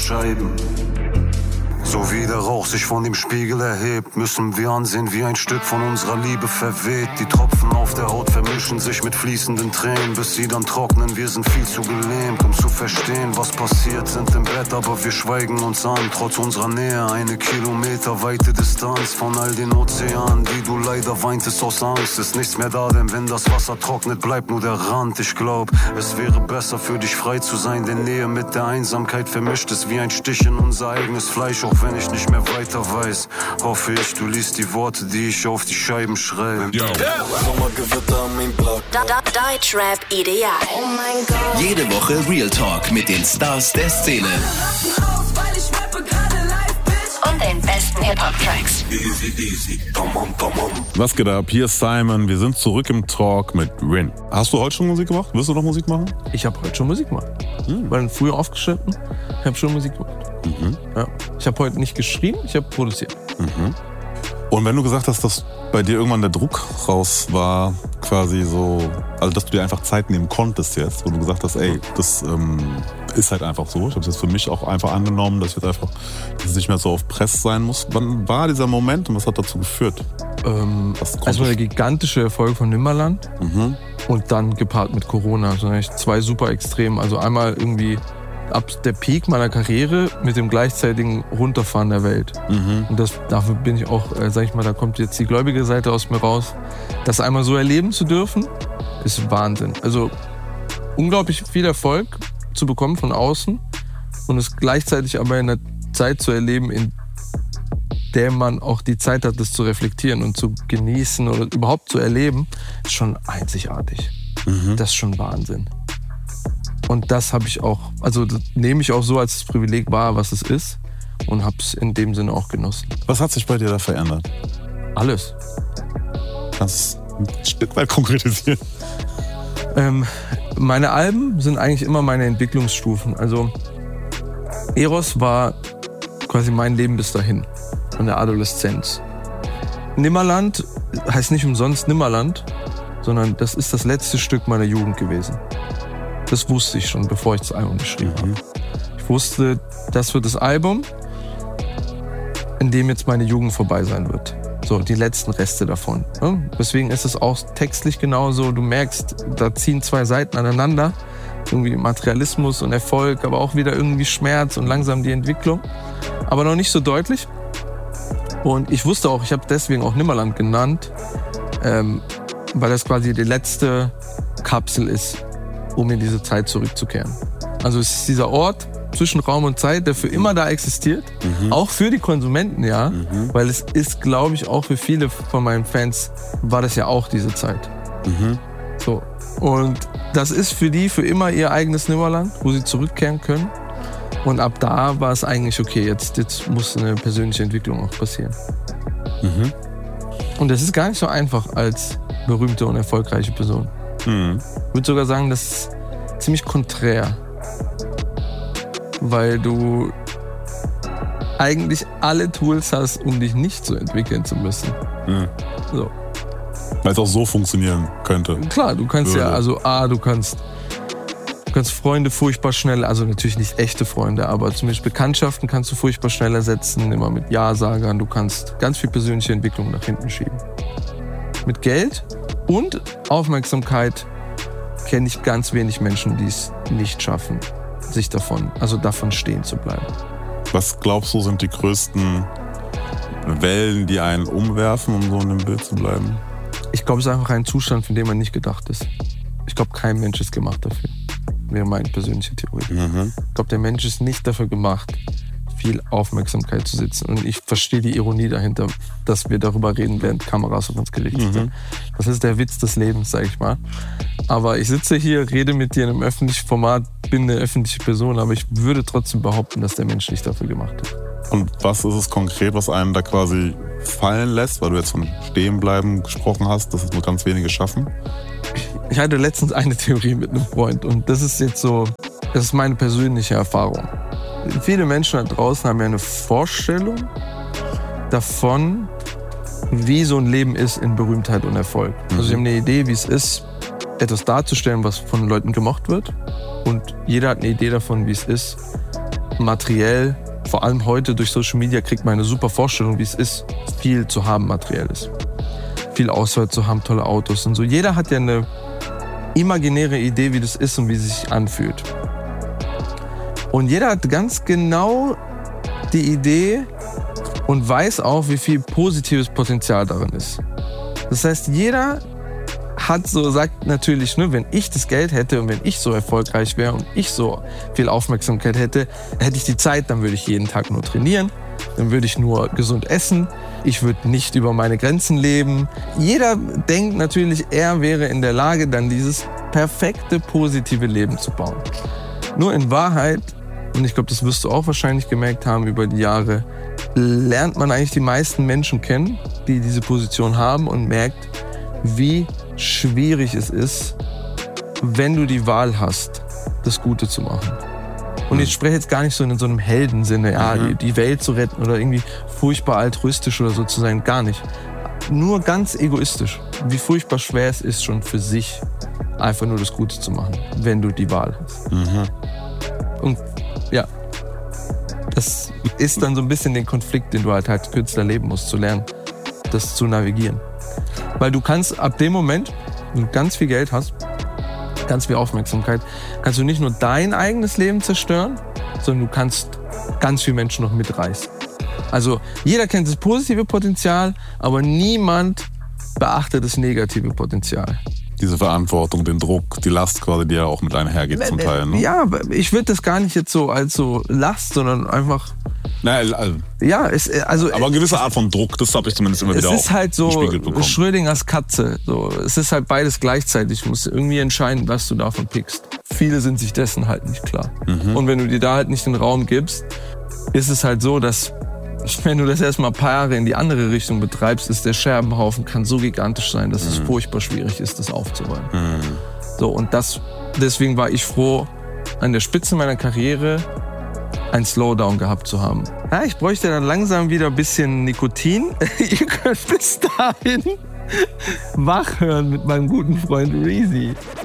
Scheiben. So wie der Rauch sich von dem Spiegel erhebt, müssen wir ansehen, wie ein Stück von unserer Liebe verweht. Die Tropfen auf der Haut vermischen sich mit fließenden Tränen, bis sie dann trocknen. Wir sind viel zu gelähmt, um zu verstehen, was passiert. Sind im Bett, aber wir schweigen uns an, trotz unserer Nähe. Eine kilometerweite Distanz von all den Ozeanen, die du leider weintest aus Angst. Ist nichts mehr da, denn wenn das Wasser trocknet, bleibt nur der Rand. Ich glaub, es wäre besser für dich frei zu sein, denn Nähe mit der Einsamkeit vermischt ist wie ein Stich in unser eigenes Fleisch. Auch wenn ich nicht mehr weiter weiß, hoffe ich, du liest die Worte, die ich auf die Scheiben schreibe. Sommergewitter am Block. Deutschrap ideal. Oh mein Gott. Jede Woche Real Talk mit den Stars der Szene. Und den besten Hip-Hop-Tracks. Was geht ab? Hier ist Simon. Wir sind zurück im Talk mit Rin. Hast du heute schon Musik gemacht? Wirst du noch Musik machen? Ich habe heute schon Musik gemacht. Weil früher aufgeschnitten, ich habe schon Musik gemacht. Ja. Ich habe heute nicht geschrieben, ich habe produziert. Und wenn du gesagt hast, dass bei dir irgendwann der Druck raus war, quasi so, also dass du dir einfach Zeit nehmen konntest jetzt, wo du gesagt hast, ey, das ist halt einfach so. Ich habe es jetzt für mich auch einfach angenommen, dass es nicht mehr so auf Press sein muss. Wann war dieser Moment und was hat dazu geführt? Also der gigantische Erfolg von Nimmerland und dann gepaart mit Corona. Also eigentlich zwei super Extreme. Also einmal irgendwie ab der Peak meiner Karriere mit dem gleichzeitigen Runterfahren der Welt. Und dafür bin ich auch, sag ich mal, da kommt jetzt die gläubige Seite aus mir raus. Das einmal so erleben zu dürfen, ist Wahnsinn. Also unglaublich viel Erfolg zu bekommen von außen und es gleichzeitig aber in einer Zeit zu erleben, in der man auch die Zeit hat, das zu reflektieren und zu genießen oder überhaupt zu erleben, ist schon einzigartig. Das ist schon Wahnsinn. Und das habe ich auch, also das nehme ich auch so als das Privileg wahr, was es ist und habe es in dem Sinne auch genossen. Was hat sich bei dir da verändert? Alles. Kannst du ein Stück weit konkretisieren? Meine Alben sind eigentlich immer meine Entwicklungsstufen. Also Eros war quasi mein Leben bis dahin, von der Adoleszenz. Nimmerland heißt nicht umsonst Nimmerland, sondern das ist das letzte Stück meiner Jugend gewesen. Das wusste ich schon, bevor ich das Album geschrieben habe. Ich wusste, das wird das Album, in dem jetzt meine Jugend vorbei sein wird. So, die letzten Reste davon. Deswegen ist es auch textlich genauso. Du merkst, da ziehen zwei Seiten aneinander. Irgendwie Materialismus und Erfolg, aber auch wieder irgendwie Schmerz und langsam die Entwicklung. Aber noch nicht so deutlich. Und ich wusste auch, ich habe deswegen auch Nimmerland genannt, weil das quasi die letzte Kapsel ist, um in diese Zeit zurückzukehren. Also es ist dieser Ort zwischen Raum und Zeit, der für immer da existiert. Auch für die Konsumenten, ja. Weil es ist, glaube ich, auch für viele von meinen Fans war das ja auch diese Zeit. So. Und das ist für die für immer ihr eigenes Nimmerland, wo sie zurückkehren können. Und ab da war es eigentlich okay, jetzt muss eine persönliche Entwicklung auch passieren. Und das ist gar nicht so einfach als berühmte und erfolgreiche Person. Ich würde sogar sagen, das ist ziemlich konträr. Weil du eigentlich alle Tools hast, um dich nicht so entwickeln zu müssen. So. Weil es auch so funktionieren könnte. Klar, du kannst du kannst Freunde furchtbar schnell, also natürlich nicht echte Freunde, aber zumindest Bekanntschaften kannst du furchtbar schnell ersetzen, immer mit Ja-Sagern. Du kannst ganz viel persönliche Entwicklung nach hinten schieben. Mit Geld und Aufmerksamkeit kenne ich ganz wenig Menschen, die es nicht schaffen, sich davon stehen zu bleiben. Was glaubst du, sind die größten Wellen, die einen umwerfen, um so in dem Bild zu bleiben? Ich glaube, es ist einfach ein Zustand, von dem man nicht gedacht ist. Ich glaube, kein Mensch ist gemacht dafür. Wäre meine persönliche Theorie. Ich glaube, der Mensch ist nicht dafür gemacht, viel Aufmerksamkeit zu sitzen. Und ich verstehe die Ironie dahinter, dass wir darüber reden, während Kameras auf uns gerichtet sind. Das ist der Witz des Lebens, sag ich mal. Aber ich sitze hier, rede mit dir in einem öffentlichen Format, bin eine öffentliche Person, aber ich würde trotzdem behaupten, dass der Mensch nicht dafür gemacht ist. Und was ist es konkret, was einen da quasi fallen lässt, weil du jetzt von Stehenbleiben gesprochen hast, dass es nur ganz wenige schaffen? Ich hatte letztens eine Theorie mit einem Freund und das ist meine persönliche Erfahrung. Viele Menschen da draußen haben ja eine Vorstellung davon, wie so ein Leben ist in Berühmtheit und Erfolg. Also sie haben eine Idee, wie es ist, etwas darzustellen, was von Leuten gemocht wird. Und jeder hat eine Idee davon, wie es ist, materiell, vor allem heute durch Social Media, kriegt man eine super Vorstellung, wie es ist, viel zu haben Materielles. Viel Auswahl zu haben, tolle Autos und so. Jeder hat ja eine imaginäre Idee, wie das ist und wie es sich anfühlt. Und jeder hat ganz genau die Idee und weiß auch, wie viel positives Potenzial darin ist. Das heißt, jeder sagt natürlich, ne, wenn ich das Geld hätte und wenn ich so erfolgreich wäre und ich so viel Aufmerksamkeit hätte ich die Zeit, dann würde ich jeden Tag nur trainieren, dann würde ich nur gesund essen, ich würde nicht über meine Grenzen leben. Jeder denkt natürlich, er wäre in der Lage, dann dieses perfekte, positive Leben zu bauen. Nur in Wahrheit, und ich glaube, das wirst du auch wahrscheinlich gemerkt haben über die Jahre, lernt man eigentlich die meisten Menschen kennen, die diese Position haben und merkt, wie schwierig es ist, wenn du die Wahl hast, das Gute zu machen. Und ich spreche jetzt gar nicht so in so einem Heldensinne, ja, die Welt zu retten oder irgendwie furchtbar altruistisch oder so zu sein, gar nicht. Nur ganz egoistisch, wie furchtbar schwer es ist, schon für sich einfach nur das Gute zu machen, wenn du die Wahl hast. Und ja, das ist dann so ein bisschen den Konflikt, den du halt als Künstler leben musst, zu lernen, das zu navigieren. Weil du kannst ab dem Moment, wenn du ganz viel Geld hast, ganz viel Aufmerksamkeit, kannst du nicht nur dein eigenes Leben zerstören, sondern du kannst ganz viele Menschen noch mitreißen. Also jeder kennt das positive Potenzial, aber niemand beachtet das negative Potenzial. Diese Verantwortung, den Druck, die Last quasi, die ja auch mit einhergeht zum Teil. Ne? Ja, ich würde das gar nicht jetzt so als so Last, sondern einfach... Naja, ja, also, aber eine gewisse Art von Druck, das habe ich zumindest immer wieder auch gespiegelt bekommen. Es ist halt so Schrödingers Katze. So, es ist halt beides gleichzeitig. Du musst irgendwie entscheiden, was du davon pickst. Viele sind sich dessen halt nicht klar. Und wenn du dir da halt nicht den Raum gibst, ist es halt so, dass wenn du das erstmal ein paar Jahre in die andere Richtung betreibst, ist der Scherbenhaufen kann so gigantisch sein, dass es furchtbar schwierig ist, das aufzuräumen. So, und deswegen war ich froh, an der Spitze meiner Karriere ein Slowdown gehabt zu haben. Ja, ich bräuchte dann langsam wieder ein bisschen Nikotin. Ihr könnt bis dahin wach hören mit meinem guten Freund Reezy.